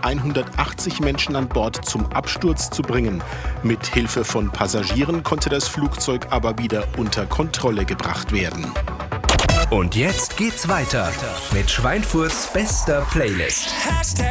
180 Menschen an Bord zum Absturz zu bringen. Mit Hilfe von Passagieren konnte das Flugzeug aber wieder unter Kontrolle gebracht werden. Und jetzt geht's weiter mit Schweinfurts bester Playlist.